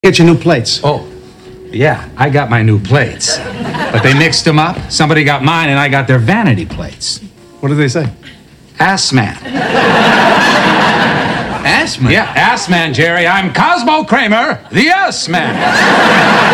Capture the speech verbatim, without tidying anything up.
Get your new plates. Oh, yeah, I got my new plates. But they mixed them up. Somebody got mine, and I got their vanity plates. What did they say? Ass Man. Ass Man? Yeah, Ass Man, Jerry. I'm Cosmo Kramer, the Ass Man.